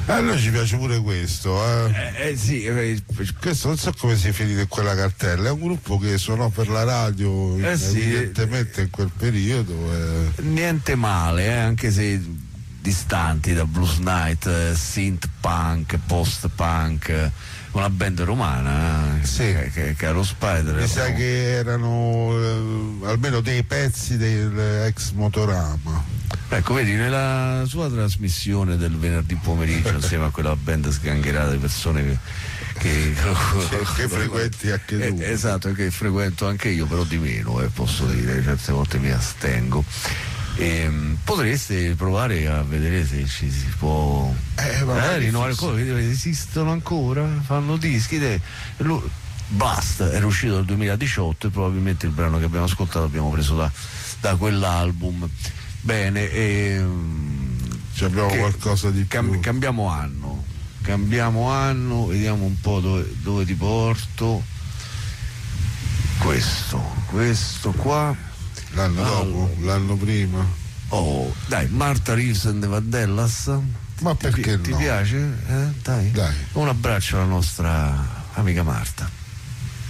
A noi ci piace pure questo, Sì, questo non so come si è finito in quella cartella, è un gruppo che suonò per la radio evidentemente in quel periodo. Niente male, anche se distanti da Blues Night, synth punk, post punk, una band romana che è lo Spider. Mi sa che erano almeno dei pezzi dell'ex Motorama. Ecco, vedi, nella sua trasmissione del venerdì pomeriggio insieme a quella band sgangherata di persone che frequenti anche tu. Esatto, che frequento anche io, però di meno, posso dire, certe volte mi astengo. Potreste provare a vedere se ci si può rinnovare ancora, esistono ancora, fanno dischi. Blast era uscito nel 2018 e probabilmente il brano che abbiamo ascoltato abbiamo preso da quell'album. Bene, abbiamo qualcosa di più. Cambiamo anno, vediamo un po' dove ti porto. Questo qua. L'anno dopo, l'anno prima. Oh, dai, Martha Reeves and the Vandellas. Ma perché ti piace? Dai. Dai. Un abbraccio alla nostra amica Marta.